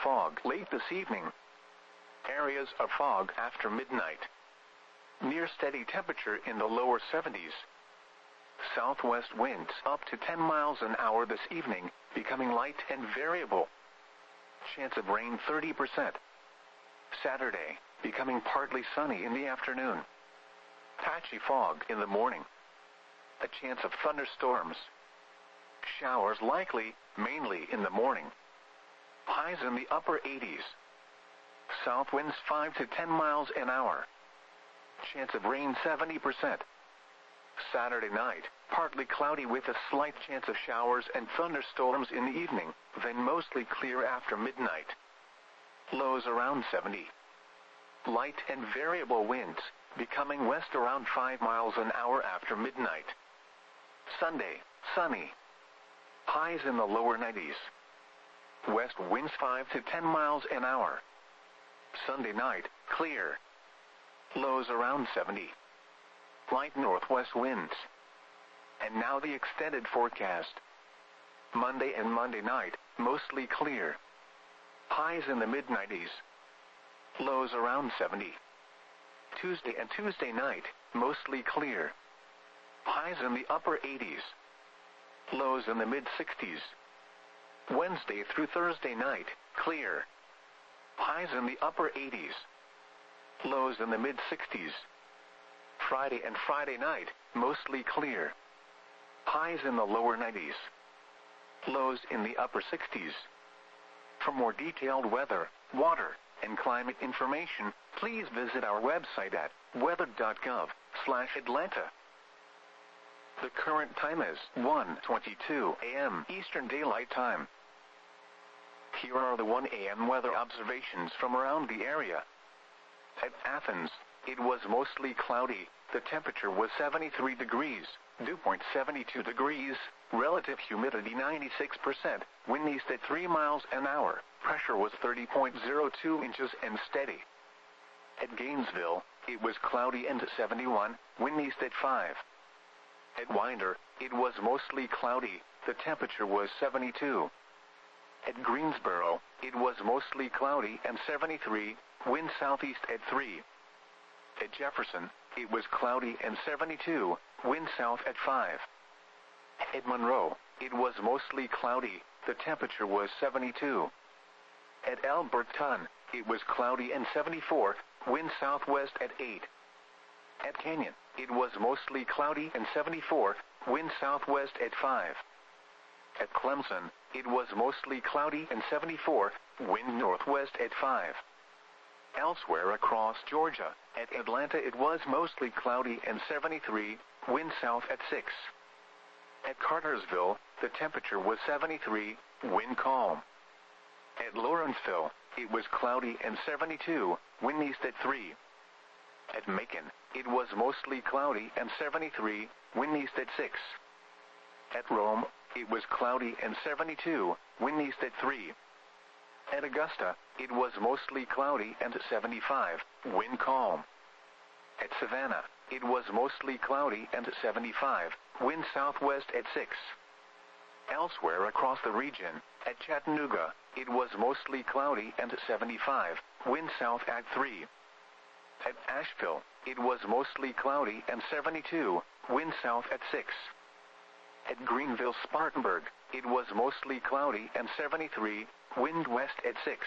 fog late this evening. Areas of fog after midnight. Near steady temperature in the lower 70s. Southwest winds up to 10 miles an hour this evening, becoming light and variable. Chance of rain 30%. Saturday, becoming partly sunny in the afternoon. Patchy fog in the morning. A chance of thunderstorms. Showers likely, mainly in the morning. Highs in the upper 80s. South winds 5 to 10 miles an hour. Chance of rain 70%. Saturday night, partly cloudy with a slight chance of showers and thunderstorms in the evening, then mostly clear after midnight. Lows around 70. Light and variable winds, becoming west around 5 miles an hour after midnight. Sunday, sunny. Highs in the lower 90s. West winds 5 to 10 miles an hour. Sunday night, clear. Lows around 70. Light northwest winds. And now the extended forecast. Monday and Monday night, mostly clear. Highs in the mid-90s. Lows around 70. Tuesday and Tuesday night, mostly clear. Highs in the upper 80s. Lows in the mid-60s. Wednesday through Thursday night, clear. Highs in the upper 80s. Lows in the mid-60s. Friday and Friday night, mostly clear. Highs in the lower 90s. Lows in the upper 60s. For more detailed weather, water, and climate information, please visit our website at weather.gov/Atlanta. The current time is 1:22 a.m. Eastern Daylight Time. Here are the 1 a.m. weather observations from around the area. At Athens, it was mostly cloudy. The temperature was 73 degrees, dew point 72 degrees, relative humidity 96%, wind east at 3 miles an hour, pressure was 30.02 inches and steady. At Gainesville, it was cloudy and 71, wind east at 5. At Winder, it was mostly cloudy. The temperature was 72. At Greensboro, it was mostly cloudy and 73, wind southeast at 3. At Jefferson, it was cloudy and 72, wind south at 5. At Monroe, it was mostly cloudy. The temperature was 72. At Alberton, it was cloudy and 74, wind southwest at 8. At Canyon, it was mostly cloudy and 74, wind southwest at 5. At Clemson, it was mostly cloudy and 74, wind northwest at 5. Elsewhere across Georgia, at Atlanta it was mostly cloudy and 73, wind south at 6. At Cartersville, the temperature was 73, wind calm. At Lawrenceville, it was cloudy and 72, wind east at 3. At Macon, it was mostly cloudy and 73, wind east at 6. At Rome, it was cloudy and 72, wind east at 3. At Augusta, it was mostly cloudy and 75, wind calm. At Savannah, it was mostly cloudy and 75, wind southwest at 6. Elsewhere across the region, at Chattanooga, it was mostly cloudy and 75, wind south at 3. At Asheville, it was mostly cloudy and 72, wind south at 6. At Greenville-Spartanburg, it was mostly cloudy and 73, wind west at 6.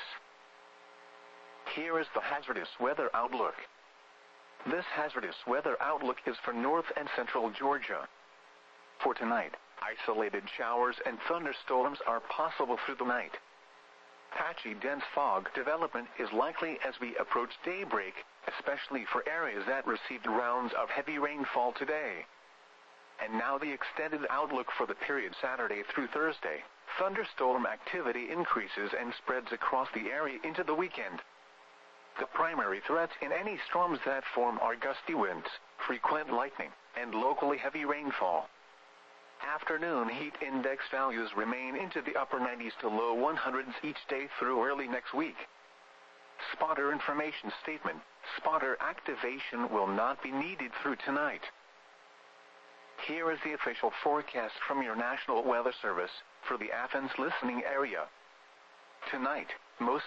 Here is the hazardous weather outlook. This hazardous weather outlook is for north and central Georgia. For tonight, isolated showers and thunderstorms are possible through the night. Patchy dense fog development is likely as we approach daybreak, especially for areas that received rounds of heavy rainfall today. And now the extended outlook for the period Saturday through Thursday. Thunderstorm activity increases and spreads across the area into the weekend. The primary threats in any storms that form are gusty winds, frequent lightning, and locally heavy rainfall. Afternoon heat index values remain into the upper 90s to low 100s each day through early next week. Spotter information statement. Spotter activation will not be needed through tonight. Here is the official forecast from your National Weather Service for the Athens listening area. Tonight, mostly